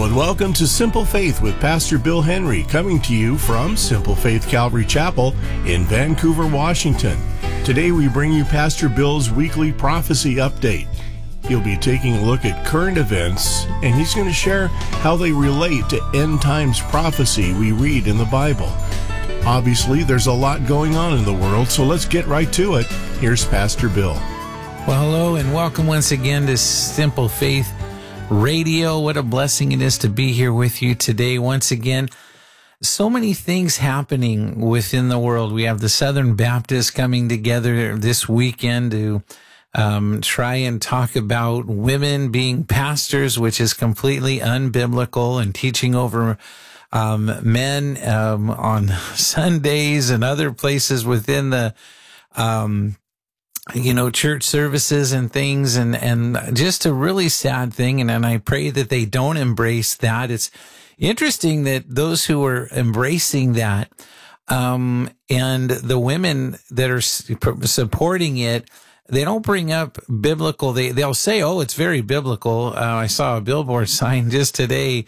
Hello and welcome to Simple Faith with Pastor Bill Henry, coming to you from Simple Faith Calvary Chapel in Vancouver, Washington. Today we bring you Pastor Bill's weekly prophecy update. He'll be taking a look at current events, and he's going to share how they relate to end times prophecy we read in the Bible. Obviously, there's a lot going on in the world, so let's get right to it. Here's Pastor Bill. Well, hello and welcome once again to Simple Faith Radio. What a blessing it is to be here with you today once again. So many things happening within the world. We have the Southern Baptists coming together this weekend to try and talk about women being pastors, which is completely unbiblical, and teaching over men on Sundays and other places within the church services and things, and just a really sad thing. And I pray that they don't embrace that. It's interesting that those who are embracing that, and the women that are supporting it, they don't bring up biblical. They'll say, oh, it's very biblical. I saw a billboard sign just today,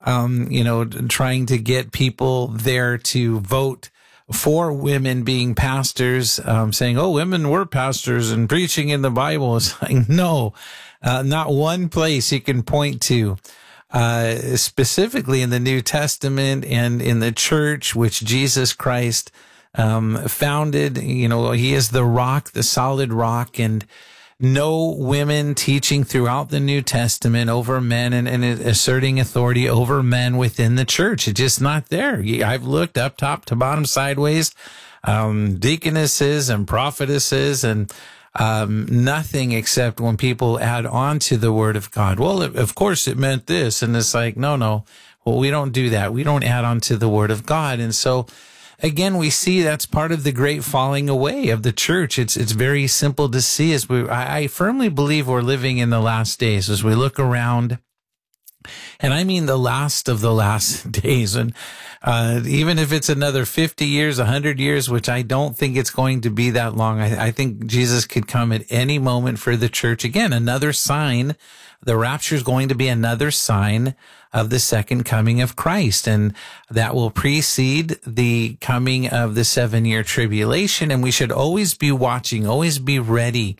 trying to get people there to vote for women being pastors, saying, oh, women were pastors and preaching in the Bible. It's like, no, not one place you can point to, specifically in the New Testament and in the church, which Jesus Christ founded. He is the rock, the solid rock, and no women teaching throughout the New Testament over men and asserting authority over men within the church. It's just not there. I've looked up top to bottom, sideways, deaconesses and prophetesses, and nothing except when people add on to the word of God. Well, of course it meant this. And it's like, no. Well, we don't do that. We don't add on to the word of God. And so, again, we see that's part of the great falling away of the church. It's very simple to see. I firmly believe we're living in the last days as we look around, and I mean the last of the last days. And even if it's another 50 years, 100 years, which I don't think it's going to be that long, I think Jesus could come at any moment for the church. Again, another sign. The rapture is going to be another sign of the second coming of Christ, and that will precede the coming of the 7-year tribulation. And we should always be watching, always be ready.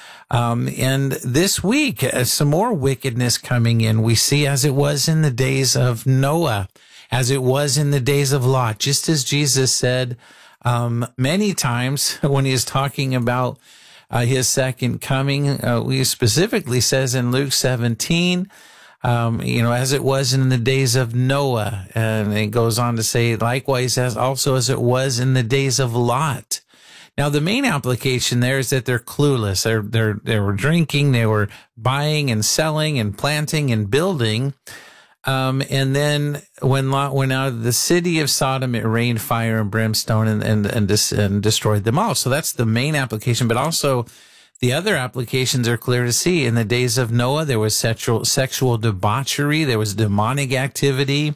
And this week, some more wickedness coming in. We see, as it was in the days of Noah, as it was in the days of Lot, just as Jesus said many times when he is talking about his second coming. He specifically says in Luke 17, as it was in the days of Noah. And it goes on to say, likewise, as it was in the days of Lot. Now, the main application there is that they're clueless. They were drinking, they were buying and selling and planting and building. And then when Lot went out of the city of Sodom, it rained fire and brimstone and destroyed them all. So that's the main application. But also the other applications are clear to see. In the days of Noah, there was sexual debauchery. There was demonic activity,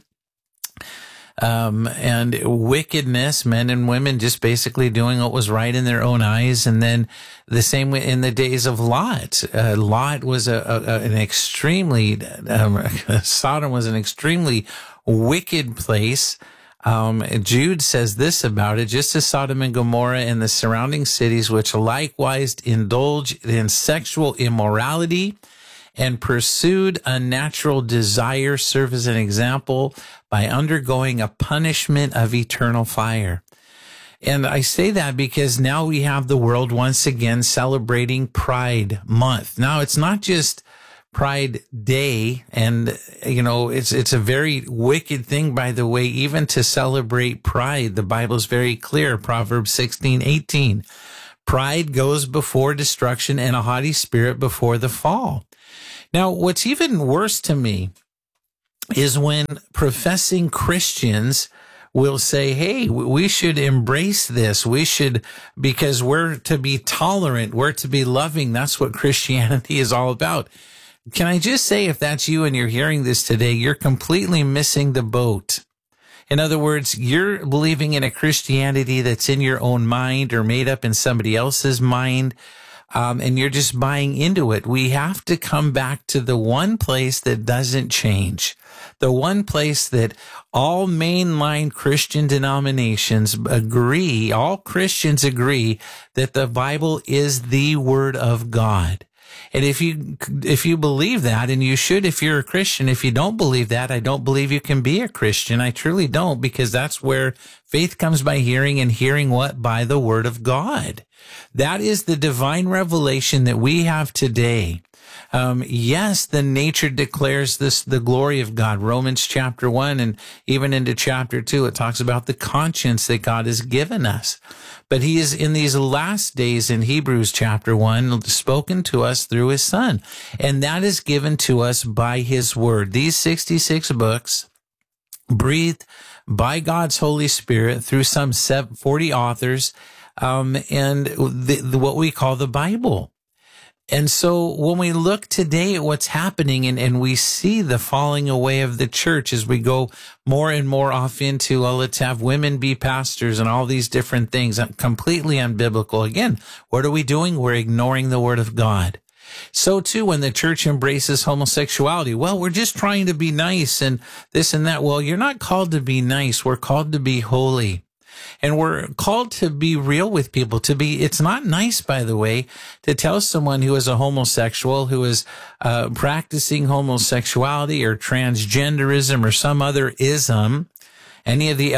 and wickedness, men and women just basically doing what was right in their own eyes. And then the same way in the days of Lot. Lot was an extremely, Sodom was an extremely wicked place. Jude says this about it: just as Sodom and Gomorrah and the surrounding cities, which likewise indulged in sexual immorality and pursued unnatural desire, serve as an example by undergoing a punishment of eternal fire. And I say that because now we have the world once again celebrating Pride Month. Now, it's not just Pride Day, and it's a very wicked thing, by the way, even to celebrate pride. The Bible is very clear, Proverbs 16:18. Pride goes before destruction, and a haughty spirit before the fall. Now, what's even worse to me is when professing Christians will say, hey, we should embrace this. We should, because we're to be tolerant, we're to be loving. That's what Christianity is all about. Can I just say, if that's you and you're hearing this today, you're completely missing the boat. In other words, you're believing in a Christianity that's in your own mind or made up in somebody else's mind. and you're just buying into it. We have to come back to the one place that doesn't change, the one place that all mainline Christian denominations agree, all Christians agree that the Bible is the Word of God. And if you believe that, and you should if you're a Christian, if you don't believe that, I don't believe you can be a Christian. I truly don't, because that's where faith comes by hearing, and hearing what? By the Word of God. That is the divine revelation that we have today. Yes, the nature declares the glory of God. Romans chapter 1 and even into chapter 2, it talks about the conscience that God has given us. But he is in these last days in Hebrews chapter 1 spoken to us through his Son. And that is given to us by his word. These 66 books breathed by God's Holy Spirit through some 40 authors, and what we call the Bible. And so when we look today at what's happening, and we see the falling away of the church as we go more and more off into, well, let's have women be pastors and all these different things, completely unbiblical. Again, what are we doing? We're ignoring the Word of God. So too, when the church embraces homosexuality, well, we're just trying to be nice and this and that. Well, you're not called to be nice. We're called to be holy. And we're called to be real with people, it's not nice, by the way, to tell someone who is a homosexual, who is practicing homosexuality or transgenderism or some other ism, any of the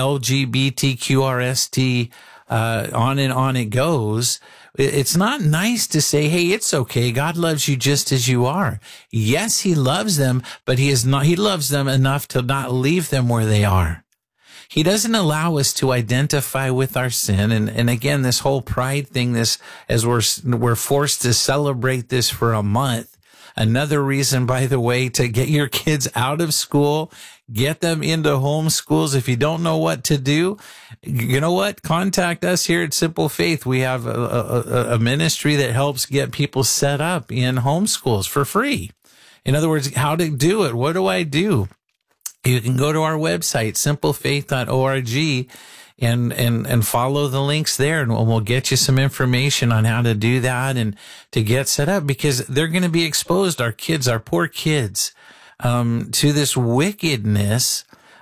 LGBTQRST, on and on it goes. It's not nice to say, hey, it's okay. God loves you just as you are. Yes, he loves them, but he loves them enough to not leave them where they are. He doesn't allow us to identify with our sin. And again, this whole pride thing, as we're forced to celebrate this for a month. Another reason, by the way, to get your kids out of school, get them into homeschools. If you don't know what to do, you know what? Contact us here at Simple Faith. We have a ministry that helps get people set up in homeschools for free. In other words, how to do it. What do I do? You can go to our website, simplefaith.org, and follow the links there, and we'll get you some information on how to do that and to get set up, because they're going to be exposed, our poor kids, to this wickedness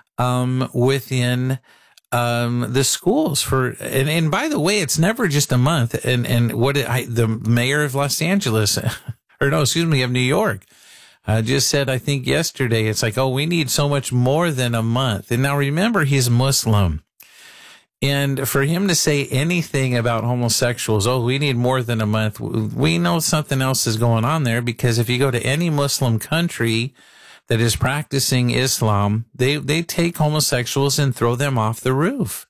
within the schools. And by the way, it's never just a month. And the mayor of Los Angeles, of New York, just said, I think yesterday, it's like, oh, we need so much more than a month. And now remember, he's Muslim. And for him to say anything about homosexuals, oh, we need more than a month, we know something else is going on there, because if you go to any Muslim country that is practicing Islam, they take homosexuals and throw them off the roof.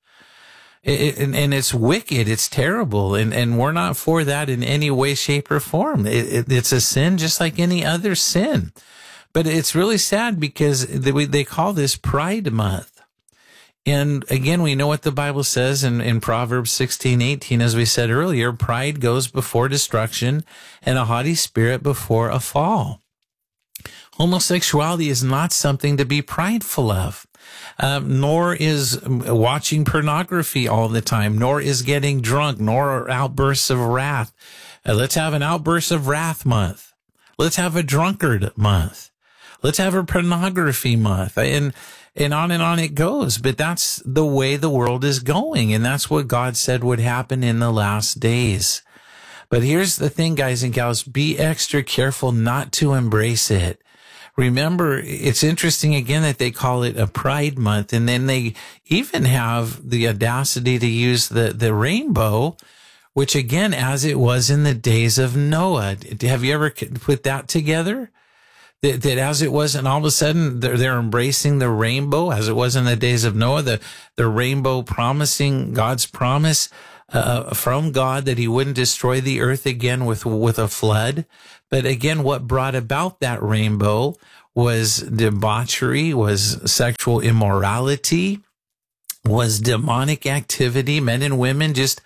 And it's wicked. It's terrible. And we're not for that in any way, shape, or form. It's a sin just like any other sin. But it's really sad, because they call this Pride Month. And again, we know what the Bible says in Proverbs 16:18, as we said earlier, pride goes before destruction and a haughty spirit before a fall. Homosexuality is not something to be prideful of. Nor is watching pornography all the time, nor is getting drunk, nor outbursts of wrath. Let's have an outburst of wrath month. Let's have a drunkard month. Let's have a pornography month. And on it goes. But that's the way the world is going. And that's what God said would happen in the last days. But here's the thing, guys and gals, be extra careful not to embrace it. Remember, it's interesting again that they call it a Pride Month, and then they even have the audacity to use the rainbow, which again, as it was in the days of Noah. Have you ever put that together? That as it was, and all of a sudden they're embracing the rainbow, as it was in the days of Noah, the rainbow promising God's promise from God that he wouldn't destroy the earth again with a flood. But again, what brought about that rainbow was debauchery, was sexual immorality, was demonic activity, men and women just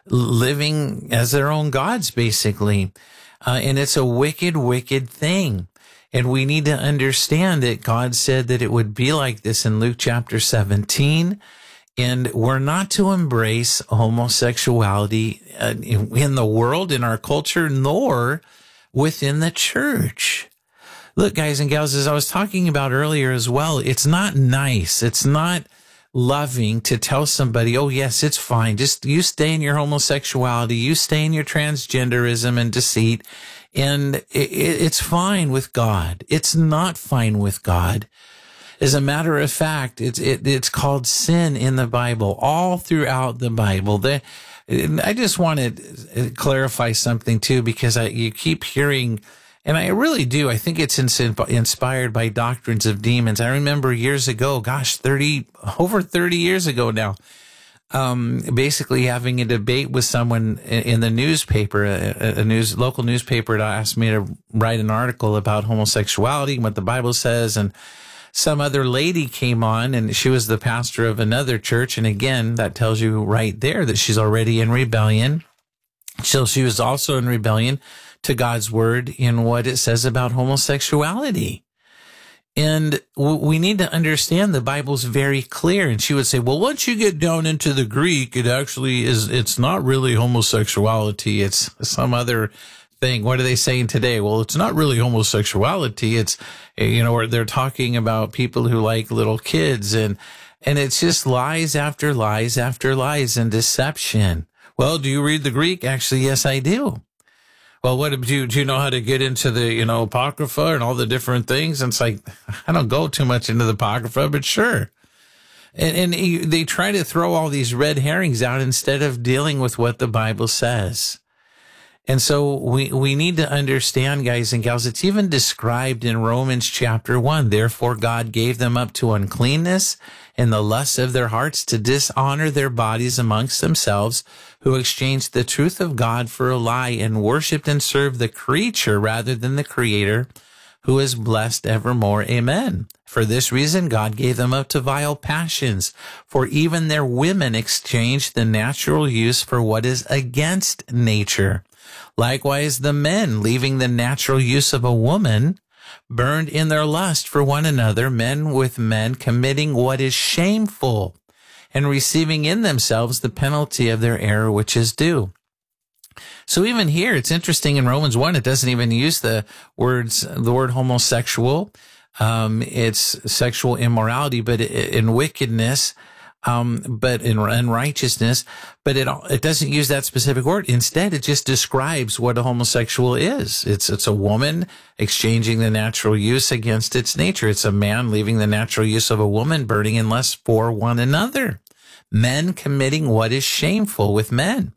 living as their own gods, basically. And it's a wicked, wicked thing. And we need to understand that God said that it would be like this in Luke chapter 17. And we're not to embrace homosexuality in the world, in our culture, nor within the church. Look, guys and gals, as I was talking about earlier as well, it's not nice. It's not loving to tell somebody, oh, yes, it's fine. Just you stay in your homosexuality. You stay in your transgenderism and deceit. And it's fine with God. It's not fine with God. As a matter of fact, it's called sin in the Bible, all throughout the Bible. I just want to clarify something too, because you keep hearing, and I really do, I think it's inspired by doctrines of demons. I remember years ago, over 30 years ago now, basically having a debate with someone in the newspaper, local newspaper, asked me to write an article about homosexuality and what the Bible says. And some other lady came on, and she was the pastor of another church. And again, that tells you right there that she's already in rebellion. So she was also in rebellion to God's word in what it says about homosexuality. And we need to understand the Bible's very clear. And she would say, well, once you get down into the Greek, it's not really homosexuality. It's some other thing. What are they saying today? Well, it's not really homosexuality. It's, they're talking about people who like little kids, and it's just lies after lies after lies and deception. Well, do you read the Greek? Actually, yes, I do. Well, do you know how to get into the, Apocrypha and all the different things? And it's like, I don't go too much into the Apocrypha, but sure. And they try to throw all these red herrings out instead of dealing with what the Bible says. And so we need to understand, guys and gals, it's even described in Romans chapter 1. Therefore, God gave them up to uncleanness and the lusts of their hearts to dishonor their bodies amongst themselves, who exchanged the truth of God for a lie and worshiped and served the creature rather than the Creator, who is blessed evermore. Amen. For this reason, God gave them up to vile passions, for even their women exchanged the natural use for what is against nature. Likewise, the men, leaving the natural use of a woman, burned in their lust for one another, men with men, committing what is shameful, and receiving in themselves the penalty of their error which is due. So even here, it's interesting in Romans 1, it doesn't even use the word homosexual. It's sexual immorality, but in wickedness, but in unrighteousness, but it doesn't use that specific word. Instead, it just describes what a homosexual is. It's a woman exchanging the natural use against its nature. It's a man leaving the natural use of a woman, burning in lust for one another. Men committing what is shameful with men.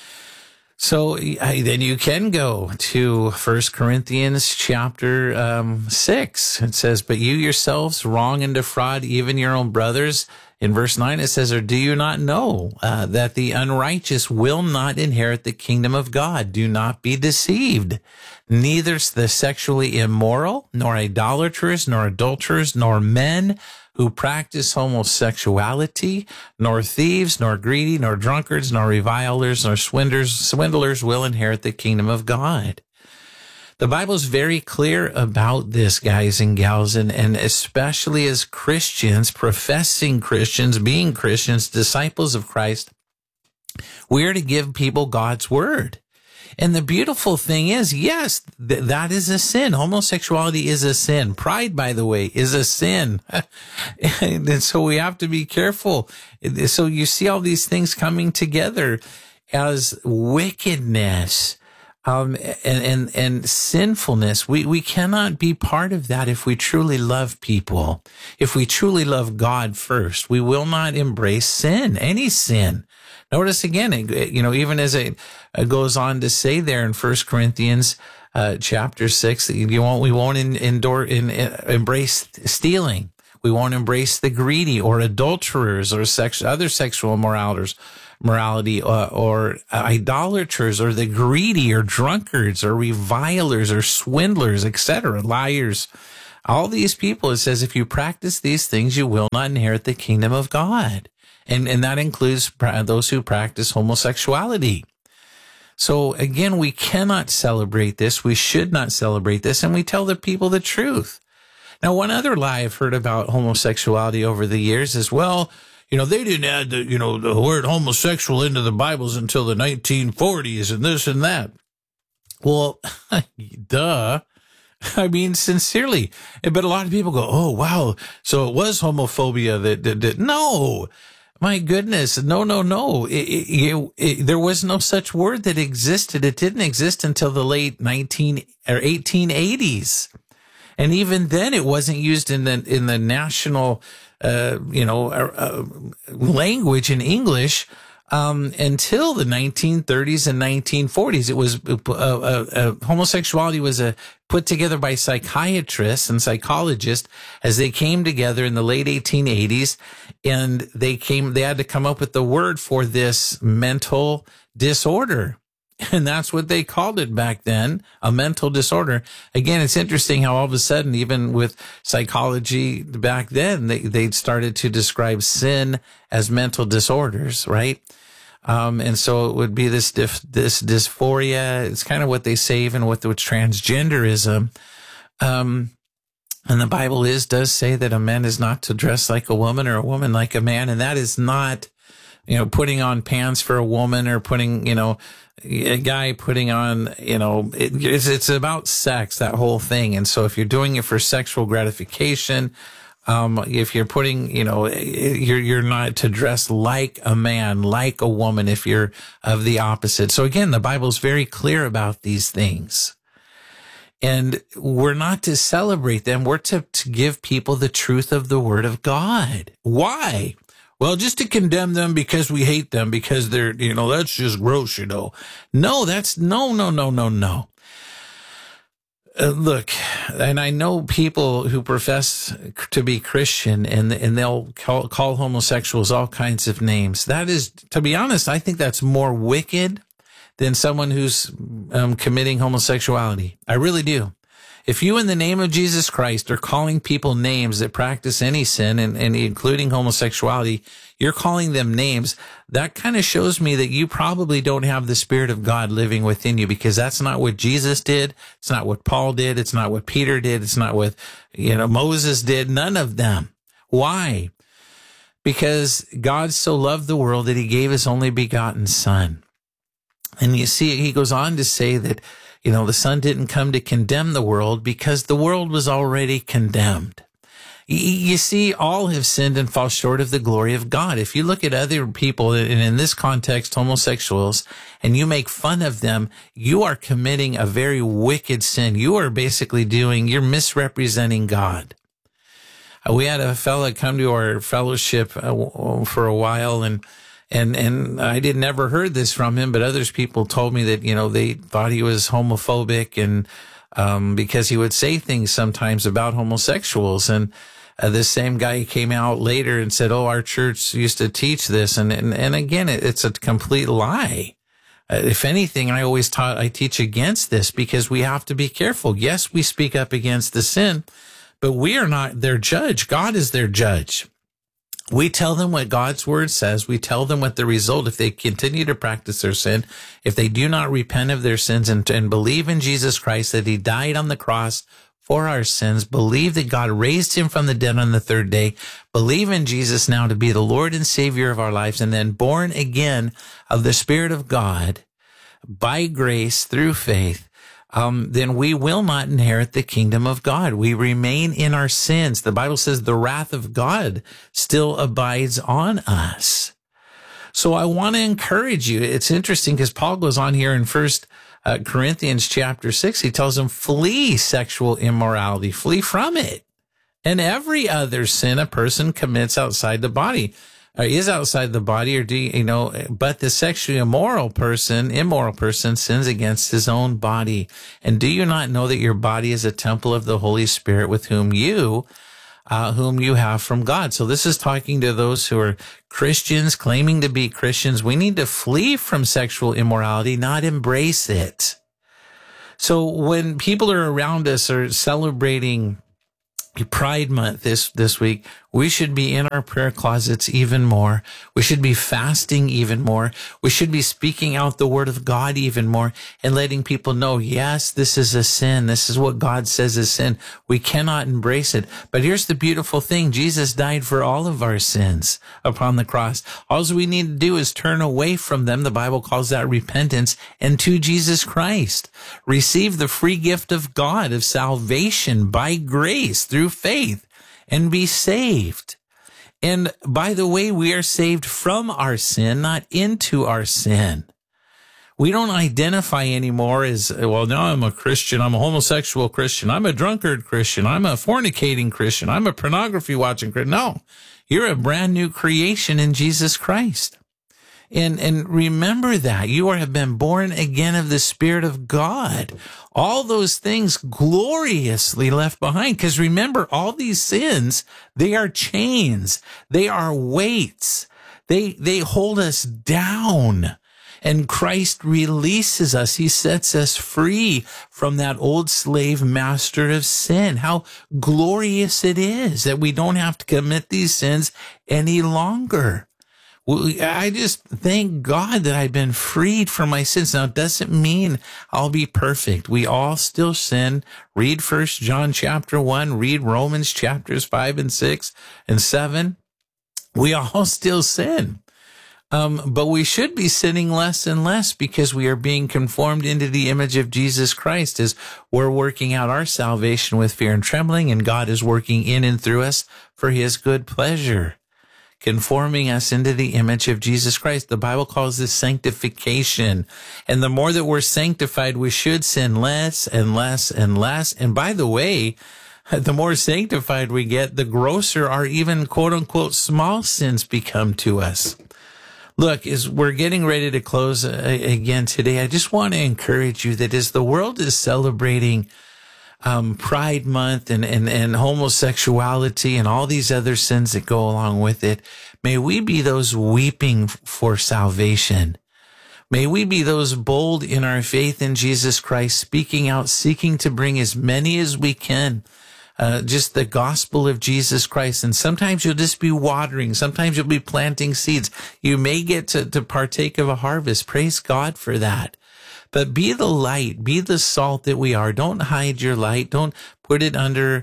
So then you can go to 1 Corinthians chapter 6. It says, but you yourselves wrong and defraud even your own brothers. In verse 9 it says, or do you not know that the unrighteous will not inherit the kingdom of God? Do not be deceived. Neither the sexually immoral, nor idolaters, nor adulterers, nor men who practice homosexuality, nor thieves, nor greedy, nor drunkards, nor revilers, nor swindlers will inherit the kingdom of God. The Bible is very clear about this, guys and gals, and especially as Christians, professing Christians, being Christians, disciples of Christ, we are to give people God's word. And the beautiful thing is, yes, that is a sin. Homosexuality is a sin. Pride, by the way, is a sin. And so we have to be careful. So you see all these things coming together as wickedness, and sinfulness. We cannot be part of that if we truly love people. If we truly love God first, we will not embrace sin, any sin. Notice again, even as it goes on to say there in 1 Corinthians chapter 6, that we won't embrace stealing. We won't embrace the greedy or adulterers or other sexual morality or idolaters or the greedy or drunkards or revilers or swindlers, etc., liars. All these people, it says, if you practice these things, you will not inherit the kingdom of God. And that includes those who practice homosexuality. So again, we cannot celebrate this. We should not celebrate this. And we tell the people the truth. Now, one other lie I've heard about homosexuality over the years is, well, they didn't add the word homosexual into the Bibles until the 1940s and this and that. Well, duh. I mean, sincerely. But a lot of people go, oh, wow. So it was homophobia that no. My goodness. No. There was no such word that existed. It didn't exist until the late 1880s. And even then it wasn't used in the national, language in English, until the 1930s and 1940s. It was, homosexuality was put together by psychiatrists and psychologists as they came together in the late 1880s, and they had to come up with the word for this mental disorder. And that's what they called it back then, a mental disorder. Again, it's interesting how all of a sudden, even with psychology back then, they started to describe sin as mental disorders, right? And so it would be this dysphoria. It's kind of what they say even with transgenderism. And the Bible does say that a man is not to dress like a woman or a woman like a man. And that is not, putting on pants for a woman or putting, a guy putting on, it's about sex, that whole thing. And so if you're doing it for sexual gratification, if you're putting, you're not to dress like a man, like a woman, if you're of the opposite. So again, the Bible's very clear about these things. And we're not to celebrate them. We're to give people the truth of the Word of God. Why? Well, just to condemn them because we hate them, because they're, that's just gross, No, no. Look, and I know people who profess to be Christian and they'll call homosexuals all kinds of names. That is, to be honest, I think that's more wicked than someone who's committing homosexuality. I really do. If you, in the name of Jesus Christ, are calling people names that practice any sin, and including homosexuality, you're calling them names, that kind of shows me that you probably don't have the Spirit of God living within you, because that's not what Jesus did. It's not what Paul did. It's not what Peter did. It's not what, Moses did. None of them. Why? Because God so loved the world that he gave his only begotten Son. And you see, he goes on to say that, the Son didn't come to condemn the world because the world was already condemned. You see, all have sinned and fall short of the glory of God. If you look at other people, and in this context, homosexuals, and you make fun of them, you are committing a very wicked sin. You are basically you're misrepresenting God. We had a fella come to our fellowship for a while, and I didn't ever heard this from him, but people told me that, they thought he was homophobic, and because he would say things sometimes about homosexuals. And this same guy came out later and said, oh, our church used to teach this. And again, it's a complete lie. If anything, I teach against this, because we have to be careful. Yes, we speak up against the sin, but we are not their judge. God is their judge. We tell them what God's word says. We tell them what the result, if they continue to practice their sin, if they do not repent of their sins and believe in Jesus Christ, that he died on the cross for our sins, believe that God raised him from the dead on the third day, believe in Jesus now to be the Lord and Savior of our lives, and then born again of the Spirit of God by grace through faith, then we will not inherit the kingdom of God. We remain in our sins. The Bible says the wrath of God still abides on us. So I want to encourage you. It's interesting because Paul goes on here in 1 Corinthians chapter 6. He tells them, flee sexual immorality, flee from it. And every other sin a person commits outside the body, is outside the body, but the sexually immoral person sins against his own body. And do you not know that your body is a temple of the Holy Spirit, with whom you have from God? So this is talking to those who are Christians, claiming to be Christians. We need to flee from sexual immorality, not embrace it. So when people are around us are celebrating Pride Month this week, we should be in our prayer closets even more. We should be fasting even more. We should be speaking out the word of God even more and letting people know, yes, this is a sin. This is what God says is sin. We cannot embrace it. But here's the beautiful thing. Jesus died for all of our sins upon the cross. All we need to do is turn away from them. The Bible calls that repentance, and to Jesus Christ. Receive the free gift of God of salvation by grace through faith and be saved. And by the way, we are saved from our sin, not into our sin. We don't identify anymore as, well, now I'm a Christian, I'm a homosexual Christian, I'm a drunkard Christian, I'm a fornicating Christian, I'm a pornography watching Christian. No, you're a brand new creation in Jesus Christ. And remember that you have been born again of the Spirit of God. All those things gloriously left behind. Because remember, all these sins, they are chains. They are weights. They hold us down. And Christ releases us. He sets us free from that old slave master of sin. How glorious it is that we don't have to commit these sins any longer. I just thank God that I've been freed from my sins. Now, it doesn't mean I'll be perfect. We all still sin. Read 1 John chapter 1. Read Romans chapters 5 and 6 and 7. We all still sin. But we should be sinning less and less because we are being conformed into the image of Jesus Christ as we're working out our salvation with fear and trembling, and God is working in and through us for his good pleasure, conforming us into the image of Jesus Christ. The Bible calls this sanctification. And the more that we're sanctified, we should sin less and less and less. And by the way, the more sanctified we get, the grosser our even quote unquote small sins become to us. Look, as we're getting ready to close again today, I just want to encourage you that as the world is celebrating Pride Month and homosexuality and all these other sins that go along with it, may we be those weeping for salvation. May we be those bold in our faith in Jesus Christ, speaking out, seeking to bring as many as we can, just the gospel of Jesus Christ. And sometimes you'll just be watering. Sometimes you'll be planting seeds. You may get to partake of a harvest. Praise God for that. But be the light, be the salt that we are. Don't hide your light. Don't put it under,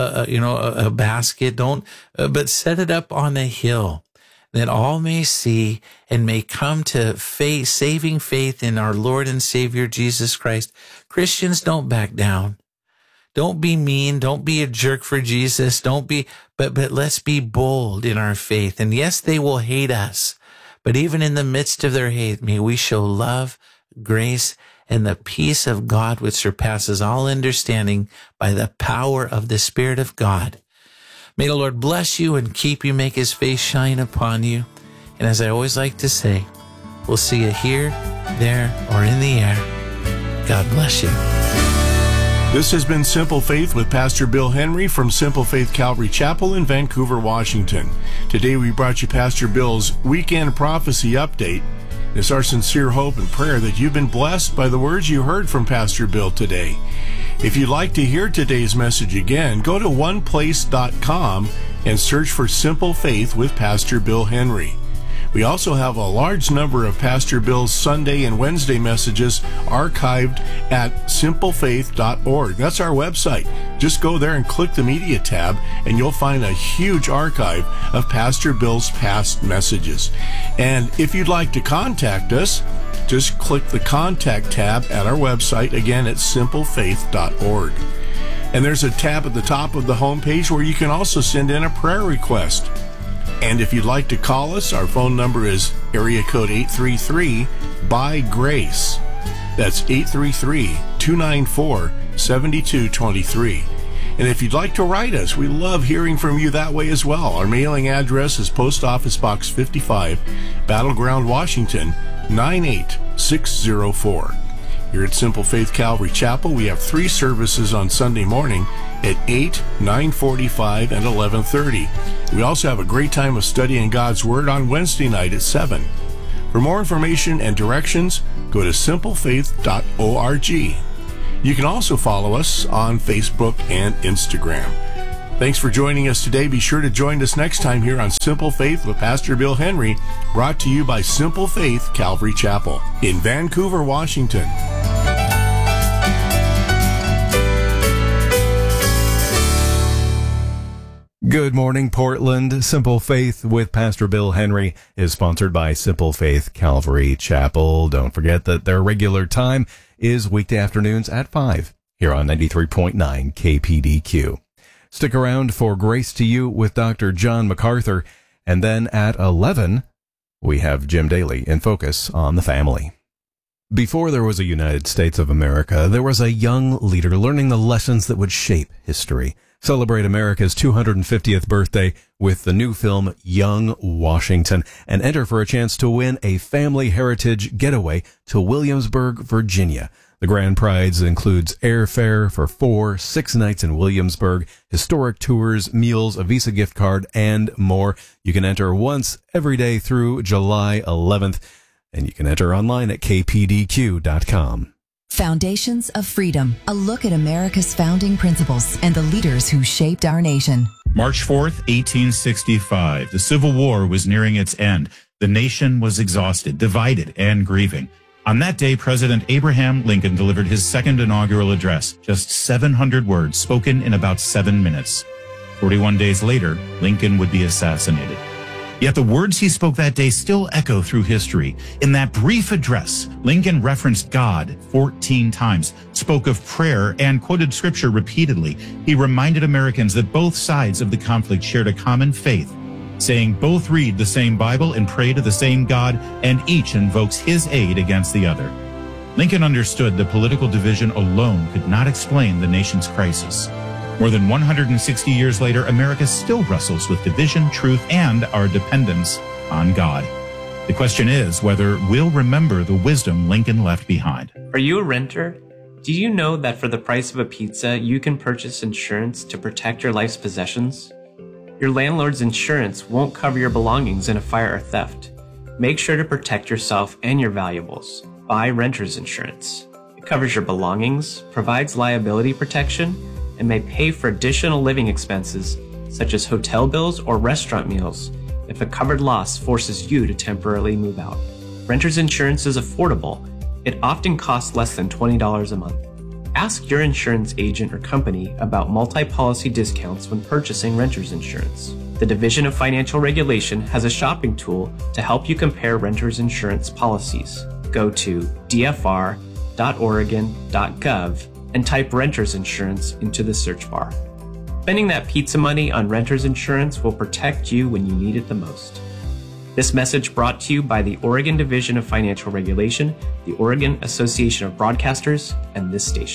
a basket. But set it up on a hill that all may see and may come to saving faith in our Lord and Savior Jesus Christ. Christians, don't back down. Don't be mean. Don't be a jerk for Jesus. But let's be bold in our faith. And yes, they will hate us. But even in the midst of their hate, may we show love, grace, and the peace of God which surpasses all understanding by the power of the Spirit of God. May the Lord bless you and keep you, make his face shine upon you. And as I always like to say, we'll see you here, there, or in the air. God bless you. This has been Simple Faith with Pastor Bill Henry from Simple Faith Calvary Chapel in Vancouver, Washington. Today we brought you Pastor Bill's Weekend Prophecy Update. It's our sincere hope and prayer that you've been blessed by the words you heard from Pastor Bill today. If you'd like to hear today's message again, go to oneplace.com and search for Simple Faith with Pastor Bill Henry. We also have a large number of Pastor Bill's Sunday and Wednesday messages archived at simplefaith.org. That's our website. Just go there and click the media tab and you'll find a huge archive of Pastor Bill's past messages. And if you'd like to contact us, just click the contact tab at our website, again at simplefaith.org. And there's a tab at the top of the homepage where you can also send in a prayer request. And if you'd like to call us, our phone number is area code 833-BY-GRACE. That's 833-294-7223. And if you'd like to write us, we love hearing from you that way as well. Our mailing address is Post Office Box 55, Battleground, Washington, 98604. Here at Simple Faith Calvary Chapel, we have 3 services on Sunday morning at 8, 9:45, and 11:30. We also have a great time of studying God's Word on Wednesday night at 7. For more information and directions, go to simplefaith.org. You can also follow us on Facebook and Instagram. Thanks for joining us today. Be sure to join us next time here on Simple Faith with Pastor Bill Henry, brought to you by Simple Faith Calvary Chapel in Vancouver, Washington. Good morning, Portland. Simple Faith with Pastor Bill Henry is sponsored by Simple Faith Calvary Chapel. Don't forget that their regular time is weekday afternoons at 5 here on 93.9 KPDQ. Stick around for Grace to You with Dr. John MacArthur, and then at 11, we have Jim Daly in Focus on the Family. Before there was a United States of America, there was a young leader learning the lessons that would shape history. Celebrate America's 250th birthday with the new film Young Washington and enter for a chance to win a family heritage getaway to Williamsburg, Virginia. The grand prize includes airfare for 4-6 nights in Williamsburg, historic tours, meals, a Visa gift card, and more. You can enter once every day through July 11th, and you can enter online at kpdq.com. Foundations of Freedom, a look at America's founding principles and the leaders who shaped our nation. March 4th, 1865. The Civil War was nearing its end. The nation was exhausted, divided, and grieving. On that day, President Abraham Lincoln delivered his second inaugural address, just 700 words spoken in about 7 minutes. 41 days later, Lincoln would be assassinated. Yet the words he spoke that day still echo through history. In that brief address, Lincoln referenced God 14 times, spoke of prayer, and quoted scripture repeatedly. He reminded Americans that both sides of the conflict shared a common faith, saying both read the same Bible and pray to the same God, and each invokes his aid against the other. Lincoln understood that political division alone could not explain the nation's crisis. More than 160 years later, America still wrestles with division, truth, and our dependence on God. The question is whether we'll remember the wisdom Lincoln left behind. Are you a renter? Do you know that for the price of a pizza, you can purchase insurance to protect your life's possessions? Your landlord's insurance won't cover your belongings in a fire or theft. Make sure to protect yourself and your valuables. Buy renter's insurance. It covers your belongings, provides liability protection, and may pay for additional living expenses such as hotel bills or restaurant meals if a covered loss forces you to temporarily move out. Renter's insurance is affordable. It often costs less than $20 a month. Ask your insurance agent or company about multi-policy discounts when purchasing renter's insurance. The Division of Financial Regulation has a shopping tool to help you compare renter's insurance policies. Go to dfr.oregon.gov and type renter's insurance into the search bar. Spending that pizza money on renter's insurance will protect you when you need it the most. This message brought to you by the Oregon Division of Financial Regulation, the Oregon Association of Broadcasters, and this station.